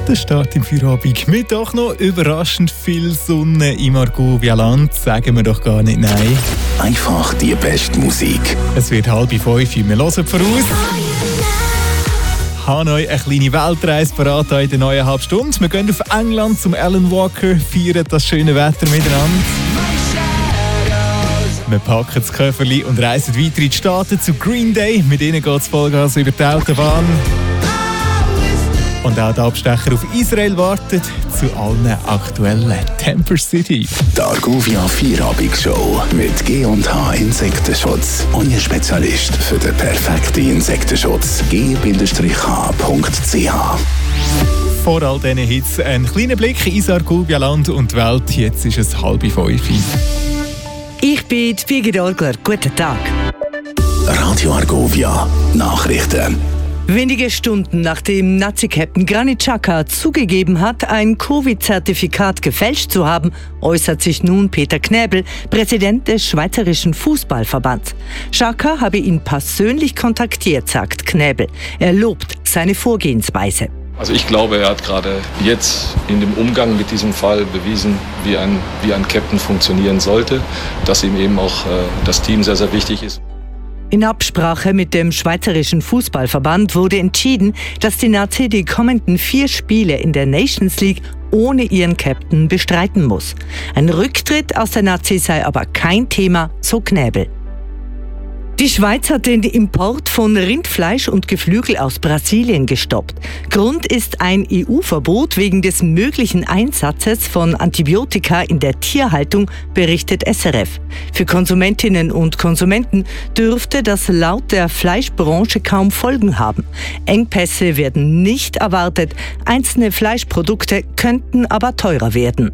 Der Start im Feierabend mit doch noch überraschend viel Sonne im Argovia-Land. Sagen wir doch gar nicht nein. Einfach die beste Musik. Es wird 4:30. Wir hören voraus. Ich habe euch eine kleine Weltreise parat in der neuen halben Stunde. Wir gehen auf England zum Alan Walker, feiern das schöne Wetter miteinander. Wir packen das Köfferli und reisen weiter in die Staaten zu Green Day. Mit ihnen geht es Vollgas über die Autobahn. Und auch der Abstecher auf Israel wartet zu allen aktuellen Temper City. Die Argovia Feierabend-Show mit G&H Insektenschutz. Euer Spezialist für den perfekten Insektenschutz. g-h.ch. Vor all diesen Hits ein kleiner Blick ins Argovia-Land und die Welt. Jetzt ist es 4:30. Ich bin Birgit Orgler. Guten Tag. Radio Argovia Nachrichten. Wenige Stunden nachdem Nazi-Captain Granit Xhaka zugegeben hat, ein Covid-Zertifikat gefälscht zu haben, äußert sich nun Peter Knäbel, Präsident des Schweizerischen Fußballverbands. Xhaka habe ihn persönlich kontaktiert, sagt Knäbel. Er lobt seine Vorgehensweise. Also ich glaube, er hat gerade jetzt in dem Umgang mit diesem Fall bewiesen, wie ein Captain funktionieren sollte, dass ihm eben auch das Team sehr, sehr wichtig ist. In Absprache mit dem Schweizerischen Fußballverband wurde entschieden, dass die Nazi die kommenden 4 Spiele in der Nations League ohne ihren Captain bestreiten muss. Ein Rücktritt aus der Nazi sei aber kein Thema, so Knäbel. Die Schweiz hat den Import von Rindfleisch und Geflügel aus Brasilien gestoppt. Grund ist ein EU-Verbot wegen des möglichen Einsatzes von Antibiotika in der Tierhaltung, berichtet SRF. Für Konsumentinnen und Konsumenten dürfte das laut der Fleischbranche kaum Folgen haben. Engpässe werden nicht erwartet, einzelne Fleischprodukte könnten aber teurer werden.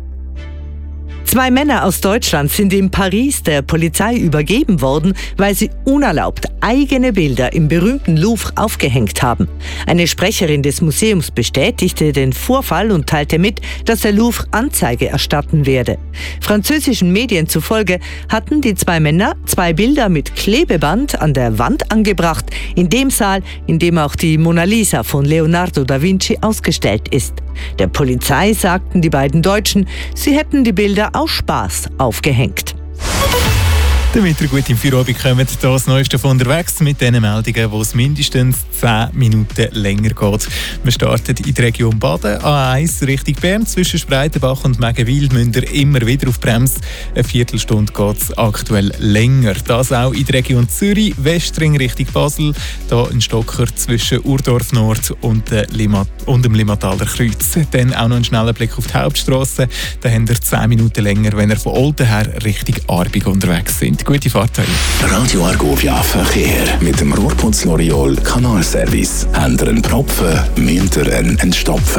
2 Männer aus Deutschland sind in Paris der Polizei übergeben worden, weil sie unerlaubt eigene Bilder im berühmten Louvre aufgehängt haben. Eine Sprecherin des Museums bestätigte den Vorfall und teilte mit, dass der Louvre Anzeige erstatten werde. Französischen Medien zufolge hatten die 2 Männer 2 Bilder mit Klebeband an der Wand angebracht, in dem Saal, in dem auch die Mona Lisa von Leonardo da Vinci ausgestellt ist. Der Polizei sagten die beiden Deutschen, sie hätten die Bilder aus Spaß aufgehängt. Damit ihr gut im Feierabend kommt, das Neueste von unterwegs mit den Meldungen, wo es mindestens 10 Minuten länger geht. Wir starten in der Region Baden, A1 Richtung Bern, zwischen Spreitenbach und Megenwil müsst ihr immer wieder auf Bremse. Eine Viertelstunde geht es aktuell länger. Das auch in der Region Zürich, Westring Richtung Basel, da ein Stocker zwischen Urdorf Nord und dem Limmataler Kreuz. Dann auch noch einen schnellen Blick auf die Hauptstrasse, da habt ihr 10 Minuten länger, wenn ihr von Olten her Richtung Aarberg unterwegs sind. Gute Fahrt. Radio Argovia Verkehr mit dem Rohrputz L'Oreal Kanalservice. Habt ihr einen Propfen, müsst ihr ihn entstopfen.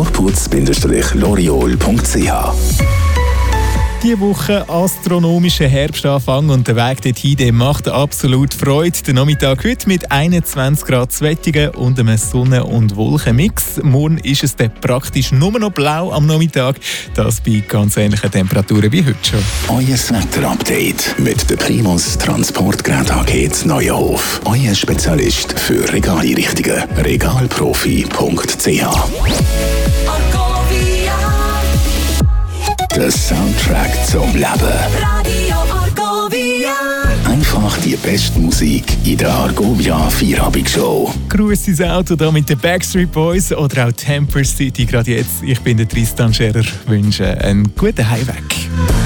Rohrputz-L'Oreal.ch. Diese Woche astronomischer Herbstanfang und der Weg dorthin, der macht absolut Freude. Der Nachmittag heute mit 21 Grad Zwettigen und einem Sonne- und Wolkenmix. Morgen ist es dann praktisch nur noch blau am Nachmittag. Das bei ganz ähnlichen Temperaturen wie heute schon. Euer Wetterupdate mit der Primus Transportgerät AG Neuenhof. Euer Spezialist für Regaleinrichtungen. Regalprofi.ch. Der Soundtrack zum Leben. Radio Argovia. Einfach die beste Musik in der Argovia Feierabend-Show. Gruß ins Auto da mit den Backstreet Boys oder auch Temper City gerade jetzt. Ich bin der Tristan Scherer, wünsche einen guten Heimweg.